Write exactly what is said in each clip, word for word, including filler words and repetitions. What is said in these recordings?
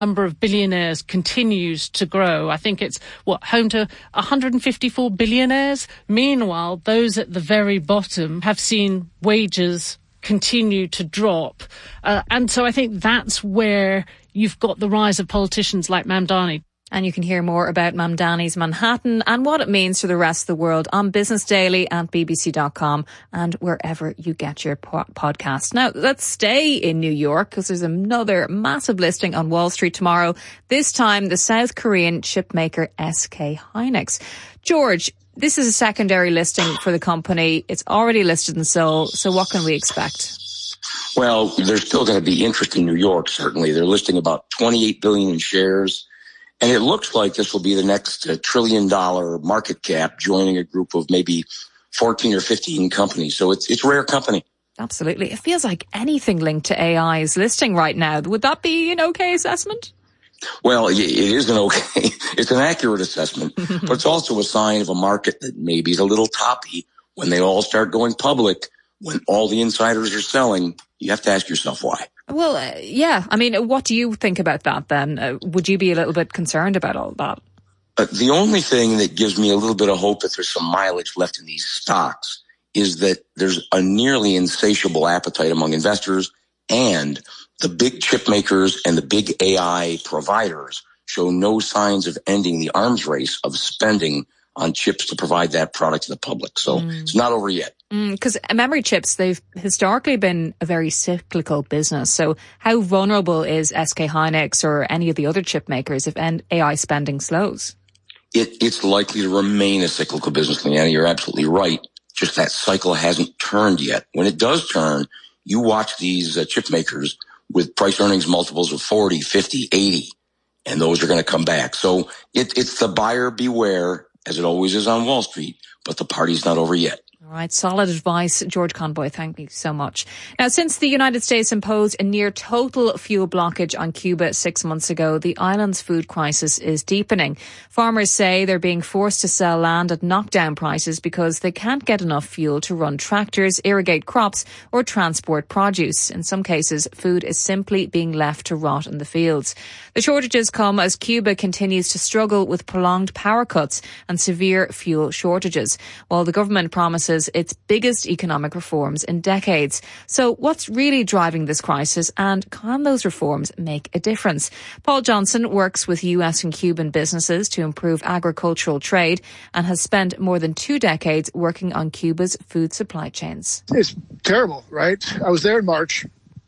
number of billionaires continues to grow. I think it's, what, home to one hundred fifty-four billionaires? Meanwhile, those at the very bottom have seen wages continue to drop. Uh, and so I think that's where you've got the rise of politicians like Mamdani. And you can hear more about Mamdani's Manhattan and what it means for the rest of the world on Business Daily and B B C dot com and wherever you get your po- podcast. Now, let's stay in New York because there's another massive listing on Wall Street tomorrow. This time, the South Korean chip maker S K Hynix. George, this is a secondary listing for the company. It's already listed in Seoul. So what can we expect? Well, there's still going to be interest in New York, certainly. They're listing about twenty-eight billion dollars in shares. And it looks like this will be the next uh, trillion dollar market cap, joining a group of maybe fourteen or fifteen companies. So it's it's rare company. Absolutely. It feels like anything linked to A I is listing right now. Would that be an okay assessment? Well, it is an okay. It's an accurate assessment, but it's also a sign of a market that maybe is a little toppy when they all start going public, when all the insiders are selling. You have to ask yourself why. Well, uh, yeah. I mean, what do you think about that then? Uh, would you be a little bit concerned about all that? Uh, the only thing that gives me a little bit of hope that there's some mileage left in these stocks is that there's a nearly insatiable appetite among investors, and the big chip makers and the big A I providers show no signs of ending the arms race of spending on chips to provide that product to the public. So mm. it's not over yet. Because mm, memory chips, they've historically been a very cyclical business. So how vulnerable is S K Hynix or any of the other chip makers if A I spending slows? It, it's likely to remain a cyclical business, Leanna. You're absolutely right. Just that cycle hasn't turned yet. When it does turn, you watch these uh, chip makers with price earnings multiples of forty, fifty, eighty, and those are going to come back. So it, it's the buyer beware, as it always is on Wall Street, but the party's not over yet. All right, solid advice, George Conboy. Thank you so much. Now, since the United States imposed a near total fuel blockage on Cuba six months ago, the island's food crisis is deepening. Farmers say they're being forced to sell land at knockdown prices because they can't get enough fuel to run tractors, irrigate crops, or transport produce. In some cases, food is simply being left to rot in the fields. The shortages come as Cuba continues to struggle with prolonged power cuts and severe fuel shortages, while the government promises its biggest economic reforms in decades. So what's really driving this crisis, and can those reforms make a difference? Paul Johnson works with U S and Cuban businesses to improve agricultural trade and has spent more than two decades working on Cuba's food supply chains. It's terrible, right? I was there in March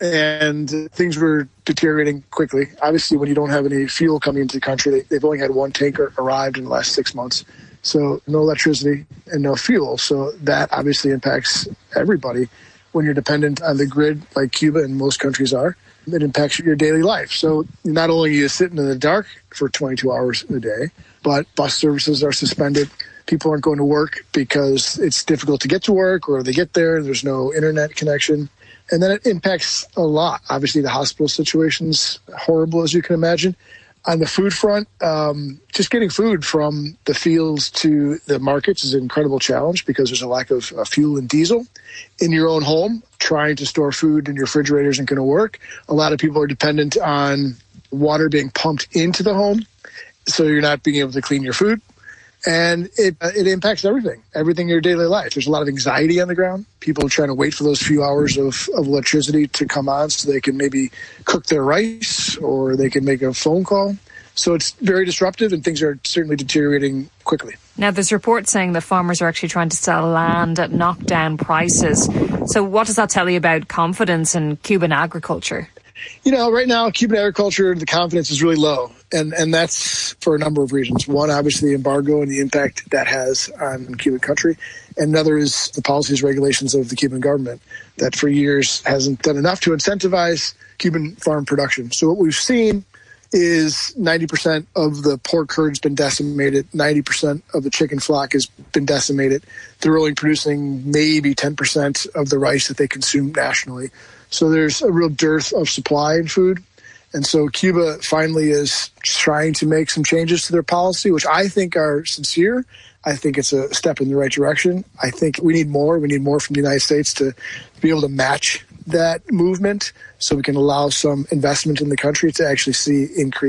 and things were deteriorating quickly. Obviously, when you don't have any fuel coming into the country, they've only had one tanker arrived in the last six months. So no electricity and no fuel. So that obviously impacts everybody. When you're dependent on the grid like Cuba and most countries are, it impacts your daily life. So not only are you sitting in the dark for twenty-two hours a day, but bus services are suspended. People aren't going to work because it's difficult to get to work, or they get there and there's no internet connection. And then it impacts a lot. Obviously, the hospital situation's horrible, as you can imagine. On the food front, um, just getting food from the fields to the markets is an incredible challenge because there's a lack of uh, fuel and diesel. In your own home, trying to store food in your refrigerator isn't going to work. A lot of people are dependent on water being pumped into the home, so you're not being able to clean your food. And it uh, it impacts everything, everything in your daily life. There's a lot of anxiety on the ground. People are trying to wait for those few hours of, of electricity to come on so they can maybe cook their rice or they can make a phone call. So it's very disruptive and things are certainly deteriorating quickly. Now, there's reports saying that farmers are actually trying to sell land at knockdown prices. So what does that tell you about confidence in Cuban agriculture? You know, right now, Cuban agriculture, the confidence is really low. And and that's for a number of reasons. One, obviously, the embargo and the impact that has on Cuban country. And another is the policies, regulations of the Cuban government that for years hasn't done enough to incentivize Cuban farm production. So what we've seen is ninety percent of the pork herd's been decimated. ninety percent of the chicken flock has been decimated. They're only producing maybe ten percent of the rice that they consume nationally. So there's a real dearth of supply in food. And so Cuba finally is trying to make some changes to their policy, which I think are sincere. I think it's a step in the right direction. I think we need more. We need more from the United States to be able to match that movement so we can allow some investment in the country to actually see increase.